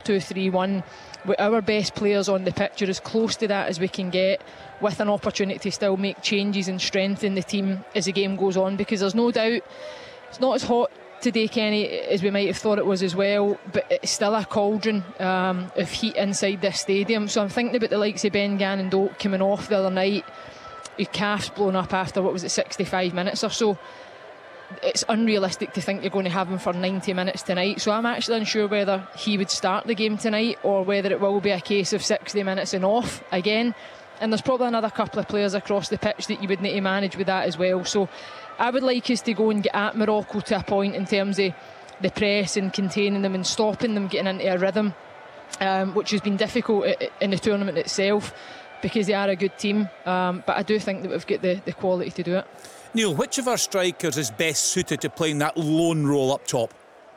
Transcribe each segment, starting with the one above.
4-2-3-1, with our best players on the pitch, are as close to that as we can get, with an opportunity to still make changes and strengthen the team as the game goes on, because there's no doubt it's not as hot today, Kenny, as we might have thought it was as well, but it's still a cauldron of heat inside this stadium. So I'm thinking about the likes of Ben Gannon Doak coming off the other night, his calf's blown up after, 65 minutes or so. It's unrealistic to think you're going to have him for 90 minutes tonight, so I'm actually unsure whether he would start the game tonight or whether it will be a case of 60 minutes and off again. And there's probably another couple of players across the pitch that you would need to manage with that as well. So I would like us to go and get at Morocco to a point in terms of the press and containing them and stopping them getting into a rhythm, which has been difficult in the tournament itself because they are a good team, but I do think that we've got the quality to do it. Neil, which of our strikers is best suited to playing that lone role up top?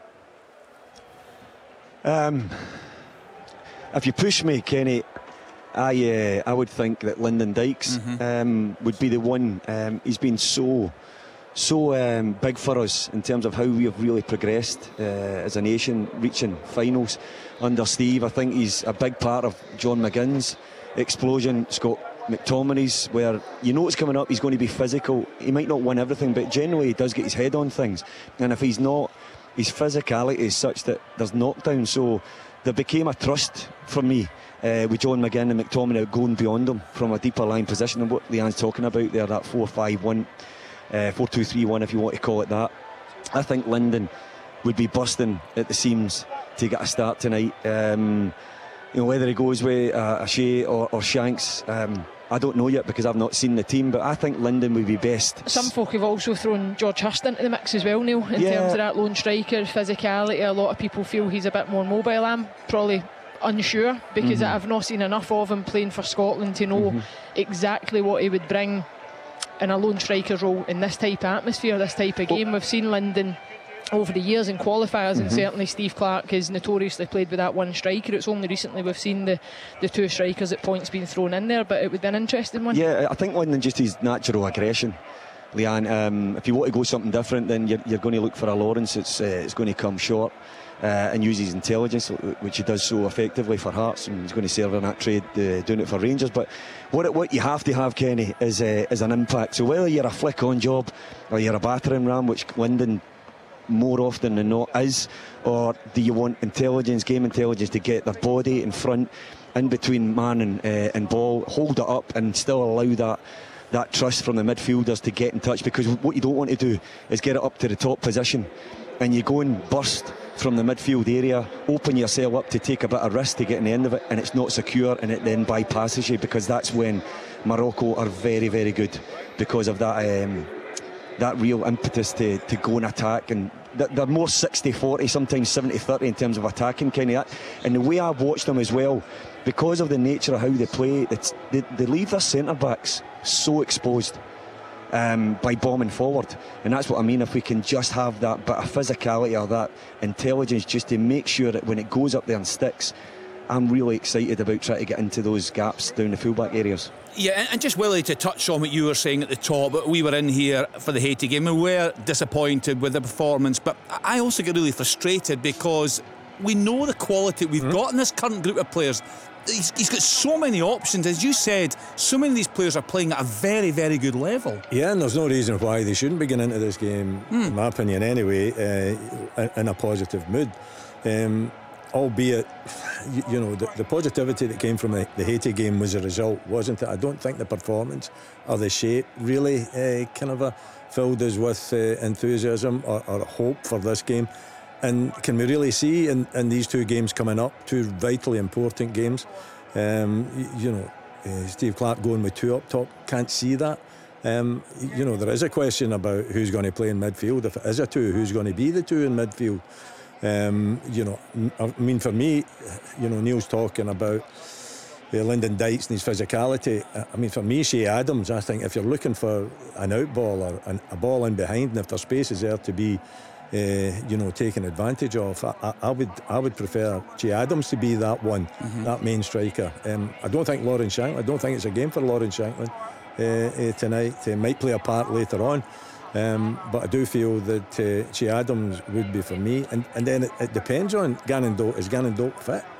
If you push me, Kenny, I would think that Lyndon Dykes would be the one. He's been so big for us in terms of how we have really progressed as a nation, reaching finals under Steve. I think he's a big part of John McGinn's explosion. Scott McTominay's, where you know it's coming up, he's going to be physical. He might not win everything, but generally he does get his head on things, and if he's not, his physicality is such that there's knockdown. So there became a trust for me with John McGinn and McTominay going beyond him from a deeper line position, and what Leanne's talking about there, that 4-5-1, 4-2-3-1 if you want to call it that. I think Lyndon would be bursting at the seams to get a start tonight. Whether he goes with Shea or Shanks, I don't know yet because I've not seen the team, but I think Lyndon would be best. Some folk have also thrown George Hurst into the mix as well, Neil, in terms of that lone striker physicality. A lot of people feel he's a bit more mobile. I'm probably unsure because I've not seen enough of him playing for Scotland to know exactly what he would bring in a lone striker role in this type of atmosphere, this type of game. We've seen Lyndon over the years in qualifiers, and certainly Steve Clarke has notoriously played with that one striker. It's only recently we've seen the two strikers at points being thrown in there, but it would be an interesting one. Yeah, I think Lyndon, just his natural aggression, Leanne, if you want to go something different, then you're going to look for a Lawrence. It's going to come short and use his intelligence, which he does so effectively for Hearts, and he's going to serve in that trade doing it for Rangers. But what you have to have, Kenny, is an impact. So whether you're a flick on job or you're a battering ram, which Lyndon more often than not is, or do you want intelligence, game intelligence, to get their body in front, in between man and ball, hold it up and still allow that trust from the midfielders to get in touch, because what you don't want to do is get it up to the top position and you go and burst from the midfield area, open yourself up to take a bit of risk to get in the end of it, and it's not secure, and it then bypasses you, because that's when Morocco are very, very good, because of that real impetus to go and attack. And they're more 60-40, sometimes 70-30 in terms of attacking, Kenny. And the way I've watched them as well, because of the nature of how they play, they leave their centre-backs so exposed by bombing forward. And that's what I mean, if we can just have that bit of physicality or that intelligence just to make sure that when it goes up there and sticks. I'm really excited about trying to get into those gaps down the fullback areas. Yeah, and just Willie, to touch on what you were saying at the top, we were in here for the Haiti game and we were disappointed with the performance, but I also get really frustrated because we know the quality we've got in this current group of players. He's got so many options, as you said. So many of these players are playing at a very, very good level. Yeah, and there's no reason why they shouldn't be getting into this game, in my opinion anyway, in a positive mood. Albeit, the positivity that came from the Haiti game was a result, wasn't it? I don't think the performance or the shape really filled us with enthusiasm or hope for this game. And can we really see in these two games coming up, two vitally important games, Steve Clarke going with two up top, can't see that. There is a question about who's going to play in midfield. If it is a two, who's going to be the two in midfield? I mean, for me, Neil's talking about Lyndon Dykes and his physicality. I mean, for me, Shea Adams, I think if you're looking for an out ball or a ball in behind, and if there's space is there to be taken advantage of, I would prefer Shea Adams to be that one, that main striker. I don't think Lawrence Shankland, I don't think it's a game for Lawrence Shankland tonight. He might play a part later on. But I do feel that Shea Adams would be for me, and then it depends on Gannon Doak. Is Gannon Doak fit?